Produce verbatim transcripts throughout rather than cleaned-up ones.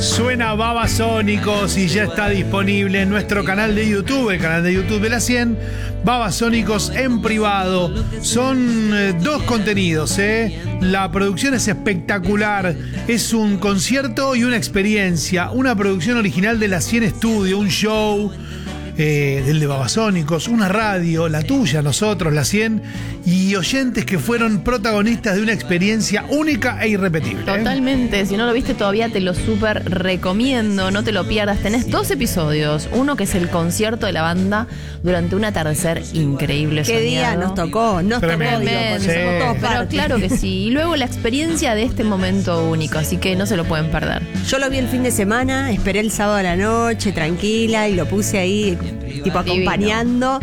Suena Babasónicos y ya está disponible en nuestro canal de YouTube, el canal de YouTube de la cien. Babasónicos en privado. Son eh, dos contenidos, ¿eh? La producción es espectacular. Es un concierto y una experiencia. Una producción original de la cien Studio, un show eh, del de Babasónicos, una radio, la tuya, nosotros, la cien, y oyentes que fueron protagonistas de una experiencia única e irrepetible. ¿eh? Totalmente, si no lo viste todavía te lo súper recomiendo, no te lo pierdas. Tenés dos episodios, uno que es el concierto de la banda durante un atardecer increíble. ¿Qué soñado. día nos tocó? Nos Tremendo. tocó, digo, porque Sí. somos todos Pero parte. claro que sí, y luego la experiencia de este momento único, así que no se lo pueden perder. Yo lo vi el fin de semana, esperé el sábado a la noche, tranquila, y lo puse ahí, tipo Divino. acompañando.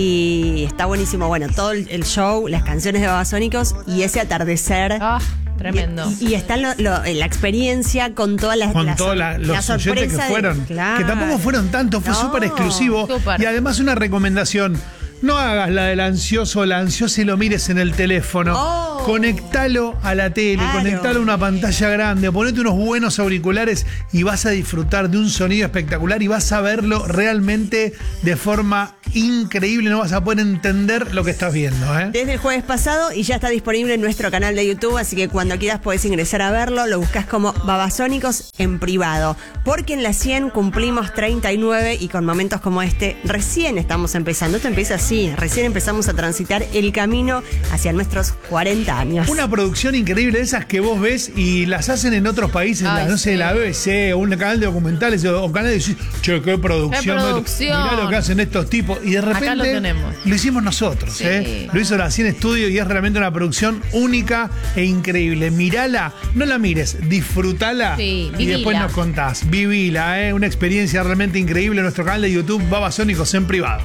Y está buenísimo. Bueno, todo el el show, las canciones de Babasónicos y ese atardecer. Ah, tremendo. Y, y está lo- lo- la experiencia con todas las, Con las- todos la- los la oyentes sorpresa que de- fueron. Claro. Que tampoco fueron tantos, fue No. súper exclusivo. Súper. Y además una recomendación. No hagas la del ansioso o la ansiosa y lo mires en el teléfono. Oh. Conectalo a la tele, Claro. conectalo a una pantalla grande, ponete unos buenos auriculares y vas a disfrutar de un sonido espectacular y vas a verlo realmente de forma increíble. No vas a poder entender lo que estás viendo, ¿eh? Desde el jueves pasado y ya está disponible en nuestro canal de YouTube, así que cuando quieras podés ingresar a verlo, lo buscas como Babasónicos en privado. Porque en la cien cumplimos treinta y nueve y con momentos como este recién estamos empezando. Esto empieza así, recién empezamos a transitar el camino hacia nuestros cuarenta años. Una producción increíble de esas que vos ves y las hacen en otros países, Ay, la, no sé, sí. la B B C o un canal de documentales o, o canal de decir, che, qué producción, Qué producción. mirá lo que hacen estos tipos. Y de Acá repente lo tenemos. lo hicimos nosotros, Sí. ¿eh? Lo hizo la cien Studio y es realmente una producción única e increíble. Mirala, no la mires, disfrutala Sí, y vivila. después nos contás. Vivila, ¿eh? Una experiencia realmente increíble en nuestro canal de YouTube, Babasónicos en privado.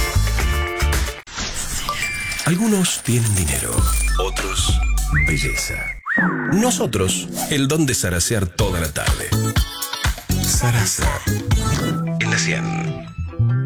Algunos tienen dinero, otros belleza. Nosotros, el don de zarasear toda la tarde. Zaraza. En la cien.